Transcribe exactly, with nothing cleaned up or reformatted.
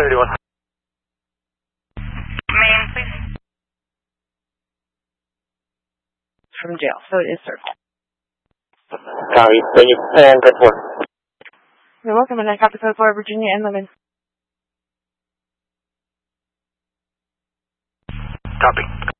thirty-one. Man, please. From jail, so it is circle. Copy. Thank you. And good four. You're welcome, and I copy code for Virginia and Lemon. Copy.